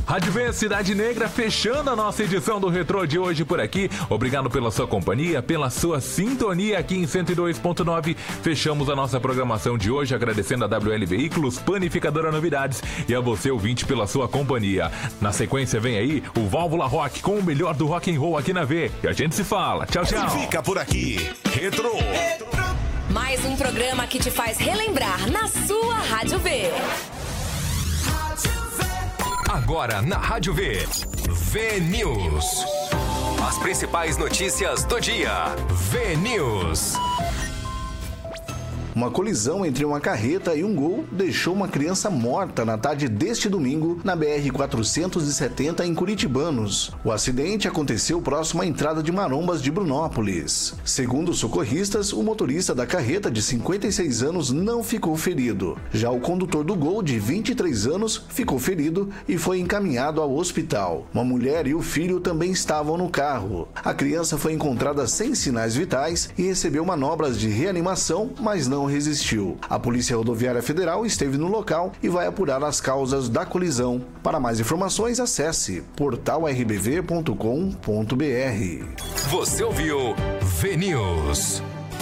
Rádio V, Cidade Negra, fechando a nossa edição do Retrô de hoje por aqui. Obrigado pela sua companhia, pela sua sintonia aqui em 102.9. Fechamos a nossa programação de hoje agradecendo a WL Veículos, Panificadora Novidades e a você, ouvinte, pela sua companhia. Na sequência vem aí o Válvula Rock com o melhor do rock and roll aqui na V. E a gente se fala. Tchau, tchau. Fica por aqui. Retrô. Mais um programa que te faz relembrar na sua Rádio V. Agora na Rádio V, V News. As principais notícias do dia. V News. Uma colisão entre uma carreta e um Gol deixou uma criança morta na tarde deste domingo na BR-470 em Curitibanos. O acidente aconteceu próximo à entrada de Marombas de Brunópolis. Segundo os socorristas, o motorista da carreta de 56 anos não ficou ferido. Já o condutor do Gol, de 23 anos, ficou ferido e foi encaminhado ao hospital. Uma mulher e o filho também estavam no carro. A criança foi encontrada sem sinais vitais e recebeu manobras de reanimação, mas não resistiu. A Polícia Rodoviária Federal esteve no local e vai apurar as causas da colisão. Para mais informações, acesse portalrbv.com.br. Você ouviu V News.